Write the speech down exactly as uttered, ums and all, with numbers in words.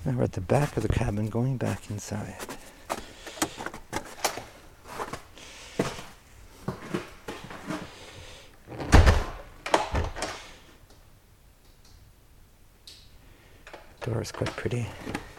Now we're at the back of the cabin, going back inside. Door is quite pretty.